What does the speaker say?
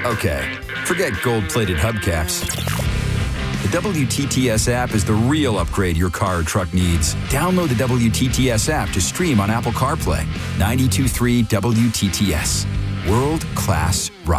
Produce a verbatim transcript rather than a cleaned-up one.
Okay, forget gold-plated hubcaps. The W T T S app is the real upgrade your car or truck needs. Download the W T T S app to stream on Apple CarPlay. ninety-two point three W T T S. World-class rock.